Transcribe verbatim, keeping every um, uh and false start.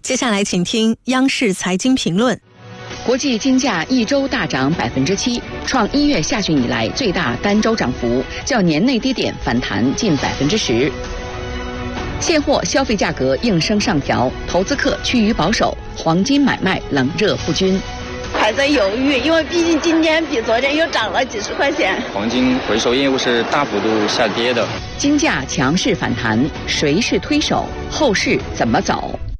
接下来请听央视财经评论。 国际金价一周大涨百分之七，创一月下旬以来最大单周涨幅，较年内低点反弹近百分之十。现货消费价格应声上调，投资客趋于保守，黄金买卖冷热不均。 还在犹豫，因为毕竟今天比昨天又涨了几十块钱。 黄金回收业务是大幅度下跌的， 金价强势反弹，谁是推手？后市怎么走？